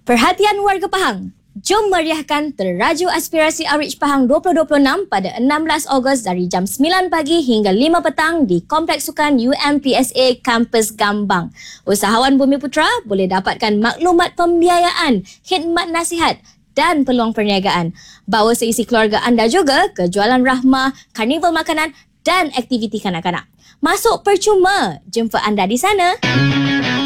Perhatian warga Pahang, jom meriahkan Teraju Aspirasi Outreach Pahang 2026 pada 16 Ogos dari jam 9 pagi hingga 5 petang di Kompleks Sukan UMPSA Kampus Gambang. Usahawan Bumi Putra boleh dapatkan maklumat pembiayaan, khidmat nasihat dan peluang perniagaan. Bawa seisi keluarga anda juga ke jualan rahmah, karnival makanan dan aktiviti kanak-kanak. Masuk percuma. Jumpa anda di sana.